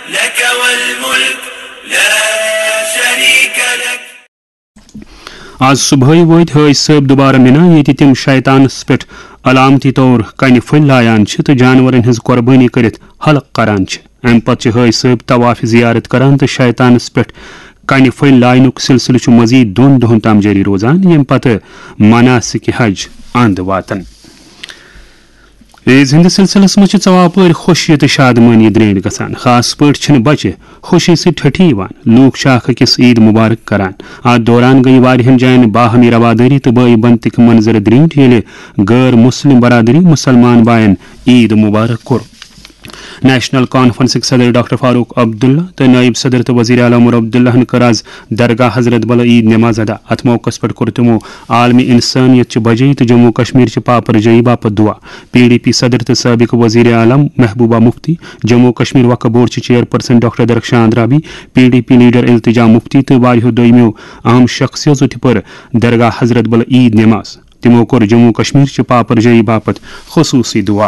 لك والملك لا شريك لك. آج صبح وت حج صاحب دوبارہ مینا یہ تم شیطانس پہ علامتی طور کن پھل لایان تو جانورن ہز قربانی کرت حلق کران. ام پتہ حج صاحب طواف زیارت کران تو شیطانس پہ کن پھل لائنک سلسلہ مزید 2 دہن تام جاری روزان یم پتہ مناسک حج اند واتن. عیز ہند سلسلس مجھ ثواب خوشی تو شادمانی درین گسان خاص پہ بچہ خوشی سے ٹھٹھی لوک شاخ کس عید مبارک کران. ات دوران گئی واریہن جائن باہمی رواداری تو بائی بنتک منظر درینٹ یل غیر مسلم برادری مسلمان بائن عید مبارک کور. نیشنل کانفرنس صدر ڈاکٹر فاروق عبداللہ تو نائب صدر تو وزیر اعلیٰ عمر عبداللہ کر آز درگاہ حضرت بل عید نماز ادا. ات موقع پہ کور تمو عالمی انسانیت بجے تو جموں کشمیر پاپر جائی باپت دعا. پی ڈی پی صدر تو سابق وزیر اعلیٰ محبوبہ مفتی جموں کشمیر وقف بورڈ چیئرپرسن ڈاکٹر درخشان رابی پی ڈی پی لیڈر التجا مفتی تو واریہو دویمیو اہم شخصیتو پر درگاہ حضرت بل عید نماز. تمو کور جموں کشمیر پاپر جائی باپت خصوصی دعا.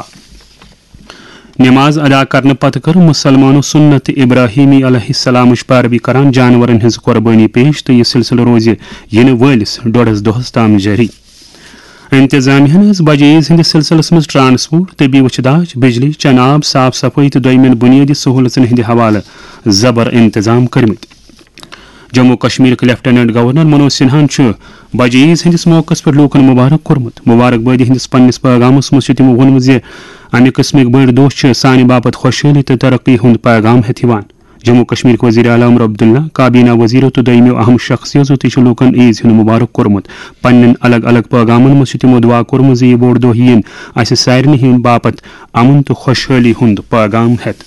نماز ادا کرنے پتہ کر مسلمانوں سنت ابراہیمی علیہ السلام پیروی کران جانورن ہز قربانی پیش تو یہ سلسلہ روز ین ولس 1.5 دہس تام جاری. انتظامیہ بجے عیز ہند سلسلس مز ٹرانسپورٹ طبی وچداج بجلی چناب صاف صفائی تو دویمین بنیادی سہولتن ہند حوالہ زبر انتظام کرمت. جموں کشمیر کے لیفٹیننٹ گورنر منوج سنہان بجے عیز ہندس موقع پر لوکن مبارک کورمت. مبارکبادی ہندس پنس پیغامس مز تمو وونمت زِ امہ قسمک بڑ دہ سانہ باپت خوشحالی تو ترقی ہند پیغام ہتھ یوان. جموں کشمیر کے وزیر اعلیٰ عمر عبداللہ کابینہ وزیرو تو دویمیو اہم شخصیتو تہ لوکن عیز ہند مبارک کورمت. پنن الگ الگ پیغامن مز تمو دعا کورمت زِ یہ بوڑ دہ ین اس سارنی ہند باپت امن تو خوشحالی ہند پیغام ہتھ.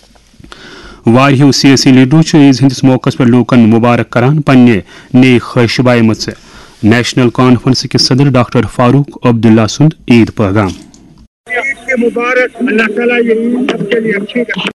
واریہو سیاسی لیڈرو عیز ہندس موقع پر لوکن مبارک کران پنہ نیک خواہش بائمت. نیشنل کانفرنس کے صدر ڈاکٹر فاروق عبداللہ سند عید پیغام. مبارک اللہ تعالیٰ یہ سب کے لیے اچھی کرے.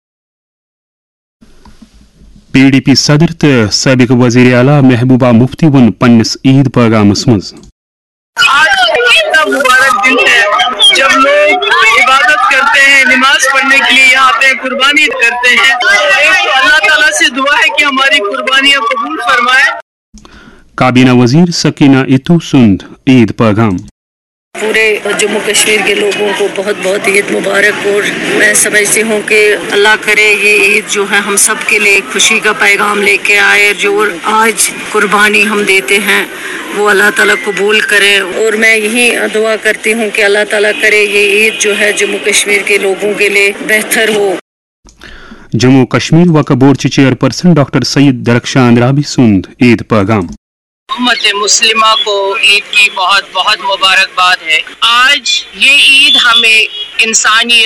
پی ڈی پی صدر تو سابق وزیر اعلیٰ محبوبہ مفتی ون پنس عید پیغامس مز آج اتنا مبارک دن ہے جب لوگ عبادت کرتے ہیں نماز پڑھنے کے لیے یہاں آتے ہیں قربانی کرتے ہیں. ایک تو اللہ تعالیٰ سے دعا ہے کہ ہماری قربانیاں قبول فرمائے. کابینہ وزیر سکینہ اتو سند عید پیغام. پورے جموں کشمیر کے لوگوں کو بہت بہت عید مبارک. اور میں سمجھتی ہوں کہ اللہ کرے یہ عید جو ہے ہم سب کے لیے خوشی کا پیغام لے کے آئے. جو آج قربانی ہم دیتے ہیں وہ اللہ تعالیٰ قبول کرے. اور میں یہی دعا کرتی ہوں کہ اللہ تعالیٰ کرے یہ عید جو ہے جموں کشمیر کے لوگوں کے لیے بہتر ہو. جموں کشمیر وقف بورڈ چیئرپرسن ڈاکٹر سید درخشان رابی سند عید پیغام. امت مسلمہ کو عید کی بہت بہت مبارکباد ہے. آج یہ عید ہمیں انسانیت